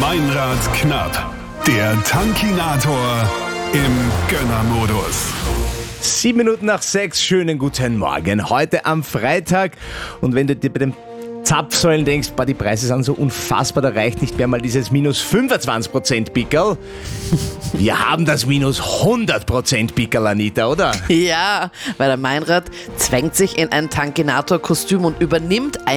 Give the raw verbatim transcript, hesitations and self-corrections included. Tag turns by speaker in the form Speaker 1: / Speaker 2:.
Speaker 1: Meinrad knapp. Der Tankinator im Gönnermodus.
Speaker 2: Sieben Minuten nach sechs, schönen guten Morgen. Heute am Freitag. Und wenn du dir bei den Zapfsäulen denkst, boah, die Preise sind so unfassbar, da reicht nicht mehr mal dieses minus fünfundzwanzig Prozent Pickerl. Wir haben das minus hundert Prozent Pickerl, Anita, oder?
Speaker 3: Ja, weil der Meinrad zwängt sich in ein Tankinator-Kostüm und übernimmt